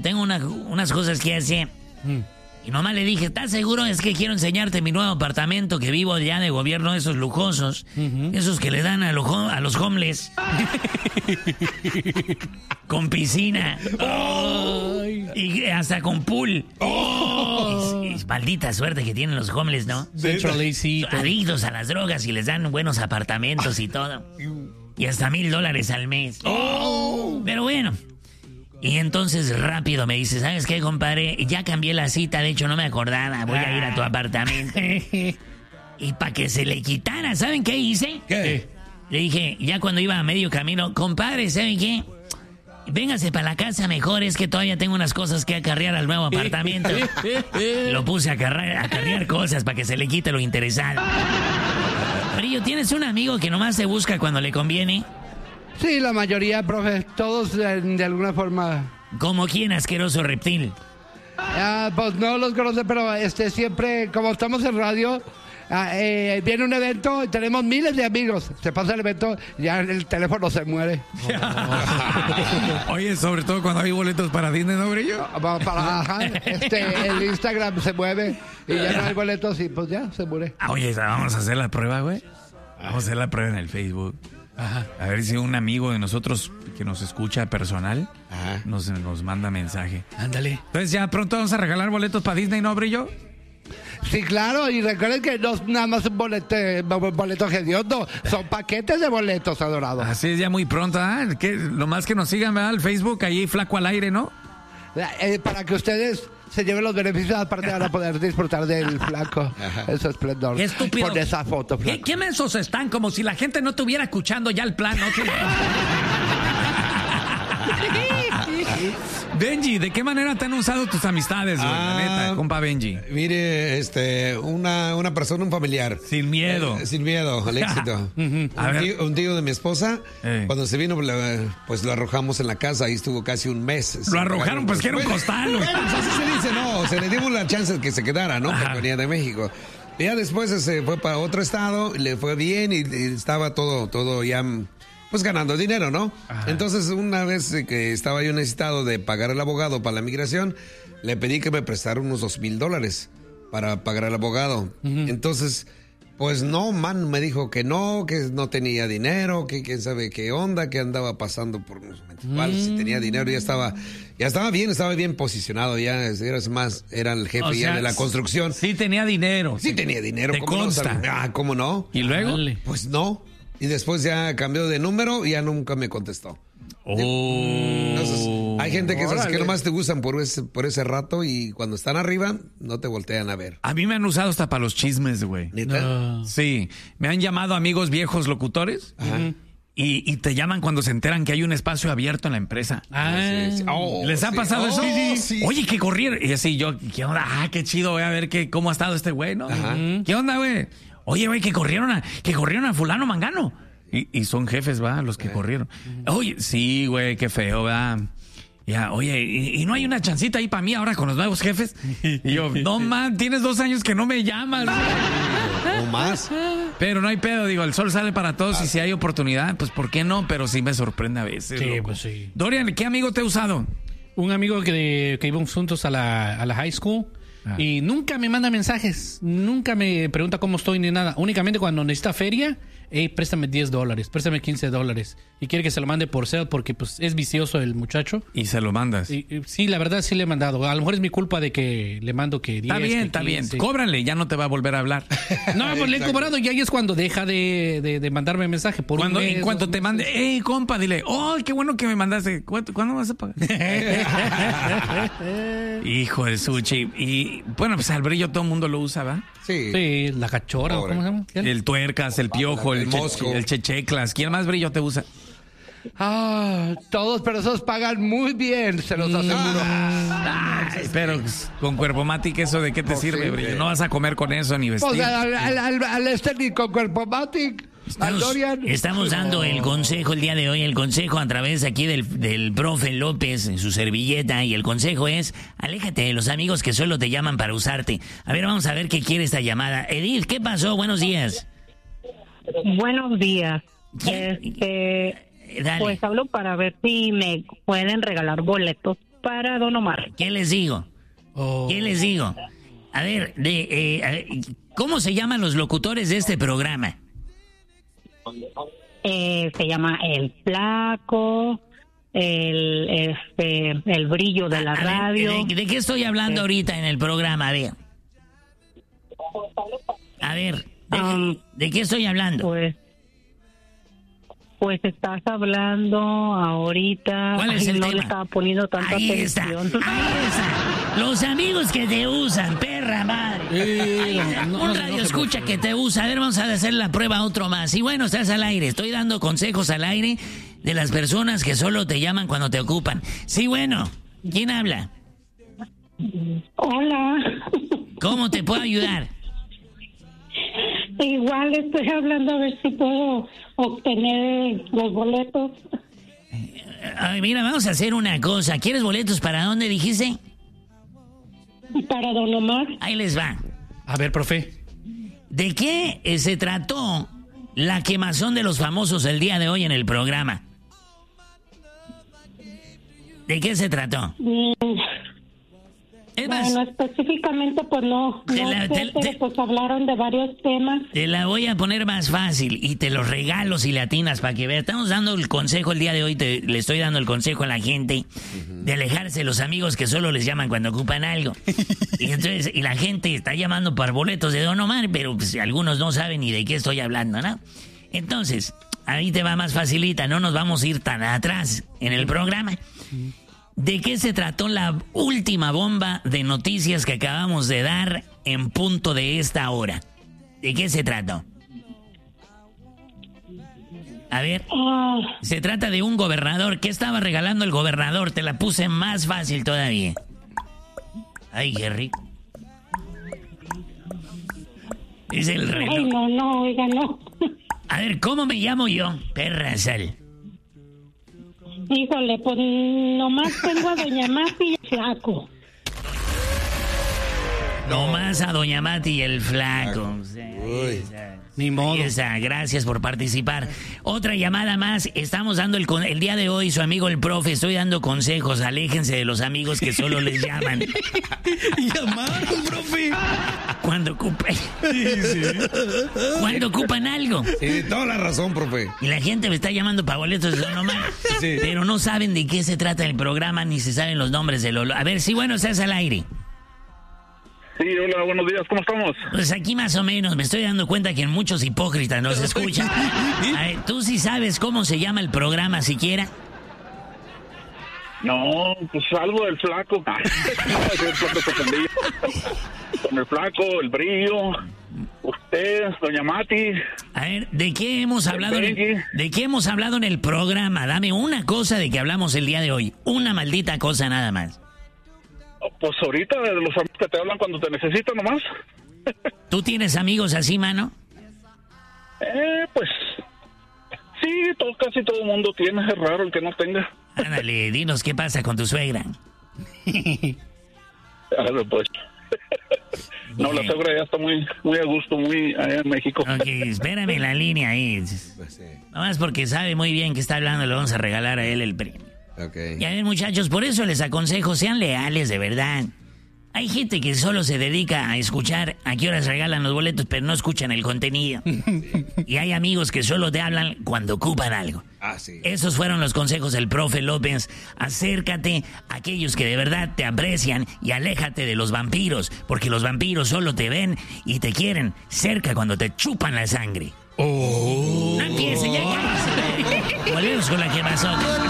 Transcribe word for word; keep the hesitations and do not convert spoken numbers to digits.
tengo una, unas cosas que hacer. Mm. Y nomás le dije, ¿estás seguro? Es que quiero enseñarte mi nuevo apartamento que vivo ya de gobierno, esos lujosos. Uh-huh. Esos que le dan a, lo, a los homeless. Con piscina. Oh. Y hasta con pool. Oh. Y, y, maldita suerte que tienen los homeless, ¿no? Adictos a las drogas y les dan buenos apartamentos y todo. Y hasta mil dólares al mes. Oh. Pero bueno. Y entonces rápido me dice, ¿sabes qué, compadre? Ya cambié la cita, de hecho no me acordaba, voy a ir a tu apartamento. Y para que se le quitara, ¿saben qué hice? ¿Qué? Le dije, ya cuando iba a medio camino, compadre, ¿saben qué? Véngase para la casa mejor, es que todavía tengo unas cosas que acarrear al nuevo apartamento. Lo puse a acarrear, a acarrear cosas para que se le quite lo interesado. Brillo, ¿tienes un amigo que nomás se busca cuando le conviene? Sí, la mayoría, profe, todos de, de alguna forma. ¿Como quién, asqueroso reptil? Ah, pues no los conoce, pero este siempre, como estamos en radio, ah, eh, viene un evento y tenemos miles de amigos. Se pasa el evento, ya el teléfono se muere. Oye, sobre todo cuando hay boletos para Disney, ¿no, Brillo? Para, ajá, este, el Instagram se mueve y ya no hay boletos y pues ya se muere. Oye, vamos a hacer la prueba, güey. Vamos a hacer la prueba en el Facebook. Ajá. A ver si un amigo de nosotros que nos escucha personal nos, nos manda mensaje. Ándale. Entonces ya pronto vamos a regalar boletos para Disney, ¿no, Brillo? Sí, claro, y recuerden que no es nada más un boleto, boleto hediondo, son paquetes de boletos, adorados. Así es, ya muy pronto, ¿eh? Que, lo más que nos sigan, ¿verdad? Al Facebook, ahí Flaco al Aire, ¿no? Eh, para que ustedes se lleven los beneficios, aparte van a poder disfrutar del Flaco. Eso es esplendor. Qué estúpido. Con esa foto, Flaco. ¿Qué, qué mensos están? Como si la gente no estuviera escuchando ya el plan, ¿no? Benji, ¿de qué manera te han usado tus amistades, güey? Ah, la neta, compa Benji. Mire, este, una, una persona, un familiar. Sin miedo. Eh, sin miedo, al éxito. uh-huh. un, tío, un tío de mi esposa, eh. cuando se vino, pues lo arrojamos en la casa, ahí estuvo casi un mes. Lo arrojaron, pues que era un costal. Bueno, pues así se dice, no, se le dimos la chance de que se quedara, ¿no? Porque venía de México. Y ya después se fue para otro estado, le fue bien y, y estaba todo, todo ya... pues ganando dinero, ¿no? Ajá. Entonces, una vez que estaba yo necesitado de pagar al abogado para la migración, le pedí que me prestara unos dos mil dólares para pagar al abogado. Uh-huh. Entonces, pues no, man, me dijo que no, que no tenía dinero, que quién sabe qué onda, que andaba pasando por unos momentos igual, uh-huh. Si tenía dinero, ya estaba, ya estaba bien, estaba bien posicionado, ya era más, era el jefe o ya sea, de la construcción. Sí tenía dinero. Sí tenía dinero. Te ¿Cómo consta. No? Ah, ¿cómo no? ¿Y luego? Pues no. Y después ya cambió de número y ya nunca me contestó. Oh. Entonces, hay gente que, esas que nomás te gustan por ese, por ese rato y cuando están arriba no te voltean a ver. A mí me han usado hasta para los chismes, güey. ¿Neta? No. Sí. Me han llamado amigos viejos locutores. Ajá. Y, y te llaman cuando se enteran que hay un espacio abierto en la empresa. Ah, sí, sí. Oh, ¿Les ha sí. pasado oh, eso? Sí, sí. Oye, que corrieron. Y así yo, ¿qué onda? Ah, qué chido, voy a ver qué, cómo ha estado este güey, ¿no? Ajá. ¿Qué onda, güey? Oye, güey, que corrieron a, que corrieron a fulano mangano. Y, y son jefes, va, los que eh. corrieron. Oye, sí, güey, qué feo, va. Ya, oye, ¿y, y no hay una chancita ahí para mí ahora con los nuevos jefes? Y yo, no, man, tienes dos años que no me llamas. O más. Pero no hay pedo, digo, el sol sale para todos ah. y si hay oportunidad, pues ¿por qué no? Pero sí me sorprende a veces. Sí, loco. pues sí. Dorian, ¿qué amigo te ha usado? Un amigo que, que íbamos juntos a la, a la high school. Ah. Y nunca me manda mensajes, nunca me pregunta cómo estoy ni nada. Únicamente cuando necesita feria, hey, préstame diez dólares, préstame quince dólares. Y quiere que se lo mande por Zelle porque pues es vicioso el muchacho. Y se lo mandas. Y, y, sí, la verdad sí le he mandado. A lo mejor es mi culpa de que le mando que diez. Está bien, que está quince. bien. Cóbrale, ya no te va a volver a hablar. No, pues le he cobrado y ahí es cuando deja de, de, de mandarme mensaje. Por cuando, un mes, en cuanto te mande, hey, compa, dile, oh, qué bueno que me mandaste. ¿Cuándo, ¿cuándo vas a pagar? Hijo de Suchi. Y bueno, pues al brillo todo el mundo lo usa, ¿va? Sí. Sí, la cachora, ¿cómo se llama? ¿Quién? El tuercas, el piojo, el, el mosco, el checheclas. ¿Quién más brillo te usa? Ah, todos, pero esos pagan muy bien, se los aseguro. Ah, ay, pero con cuerpo matic, ¿eso de qué te oh, sirve, sí, brillo? No vas a comer con eso ni vestir. Pues al, al, al, al este ni con cuerpo matic. Estamos, estamos dando el consejo el día de hoy, el consejo a través aquí del, del profe López en su servilleta, y el consejo es, aléjate de los amigos que solo te llaman para usarte. A ver, vamos a ver qué quiere esta llamada. Edith, ¿qué pasó? Buenos días. Buenos días. Este, Dale. Pues hablo para ver si me pueden regalar boletos para Don Omar. ¿Qué les digo? Oh. ¿Qué les digo? A ver, de, eh, a ver, ¿cómo se llaman los locutores de este programa? Eh, se llama El Flaco, el este el brillo de la a radio. Ver, ¿de, ¿De qué estoy hablando eh. ahorita en el programa? A ver. A ver, ¿de, um, ¿de qué estoy hablando? Pues, pues estás hablando ahorita. ¿Cuál es Ay, el no tema? le estaba poniendo tanta ahí atención. Está, ahí está. Los amigos que te usan, perra madre. Eh, no, Un no, radio no, escucha no, que te usa. A ver, vamos a hacer la prueba otro más. Y bueno, estás al aire. Estoy dando consejos al aire de las personas que solo te llaman cuando te ocupan. Sí, bueno. ¿Quién habla? Hola. ¿Cómo te puedo ayudar? Igual estoy hablando a ver si puedo obtener los boletos. Ay, mira, vamos a hacer una cosa. ¿Quieres boletos para dónde dijiste? Para Don Omar. Ahí les va. A ver, profe. ¿De qué eh, se trató la quemazón de los famosos el día de hoy en el programa? ¿De qué se trató? Mm. Es más, bueno, específicamente pues no, no la, sé, te, pero te, pues hablaron de varios temas. Te la voy a poner más fácil y te los regalo si le atinas para que veas. Estamos dando el consejo el día de hoy, te, le estoy dando el consejo a la gente uh-huh. de alejarse de los amigos que solo les llaman cuando ocupan algo. y entonces y la gente está llamando por boletos de Don Omar, pero pues, algunos no saben ni de qué estoy hablando, ¿no? Entonces, ahí te va más facilita, no nos vamos a ir tan atrás en el programa. ¿De qué se trató la última bomba de noticias que acabamos de dar en punto de esta hora? ¿De qué se trató? A ver, uh, se trata de un gobernador. ¿Qué estaba regalando el gobernador? Te la puse más fácil todavía. Ay, qué rico. Es el reloj. Ay, no, no, oiga, no. A ver, ¿cómo me llamo yo? Perra Sal. Híjole, pues nomás tengo a Doña Mati y el Flaco. Nomás a Doña Mati y el Flaco. Uy, ni modo. Esa, gracias por participar. Otra llamada más. Estamos dando el, el día de hoy, su amigo el profe, estoy dando consejos. Aléjense de los amigos que solo les llaman. ¿Llamaron, profe? Cuando ocupan. Sí, sí. Cuando ocupan algo. Sí, toda la razón, profe. Y la gente me está llamando para boletos de Don Omar. Sí. Pero no saben de qué se trata el programa, ni se saben los nombres de los... A ver, sí, bueno, estás al aire. Sí, hola, buenos días, ¿cómo estamos? Pues aquí más o menos, me estoy dando cuenta que muchos hipócritas nos escuchan. A ver, ¿tú sí sabes cómo se llama el programa siquiera? No, pues algo del Flaco. Con el Flaco, el Brillo, usted, Doña Mati. A ver, ¿de qué hemos hablado en el, ¿de qué hemos hablado en el programa? Dame una cosa de que hablamos el día de hoy. Una maldita cosa nada más. Pues ahorita, de los amigos que te hablan cuando te necesitan nomás. ¿Tú tienes amigos así, mano? Eh, pues... Sí, todo, casi todo el mundo tiene, es raro el que no tenga. Ándale, dinos qué pasa con tu suegra. Claro, pues. No, la suegra ya está muy, muy a gusto, muy allá en México. Ok, espérame en la línea ahí. Nomás porque sabe muy bien que está hablando, le vamos a regalar a él el premio. Okay. Y a ver, muchachos, por eso les aconsejo, sean leales de verdad. Hay gente que solo se dedica a escuchar a qué horas regalan los boletos, pero no escuchan el contenido. Y hay amigos que solo te hablan cuando ocupan algo. Ah, sí. Esos fueron los consejos del profe López. Acércate a aquellos que de verdad te aprecian y aléjate de los vampiros, porque los vampiros solo te ven y te quieren cerca cuando te chupan la sangre. Oh. No empiecen, ya cállate. Volvemos con la quemazón.